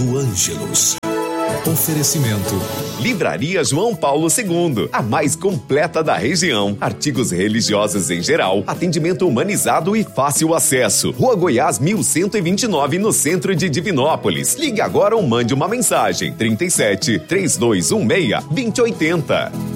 do Ângelos. Oferecimento. Livraria João Paulo II, a mais completa da região. Artigos religiosos em geral, atendimento humanizado e fácil acesso. Rua Goiás 1129, no centro de Divinópolis. Ligue agora ou mande uma mensagem. 37 3216 2080.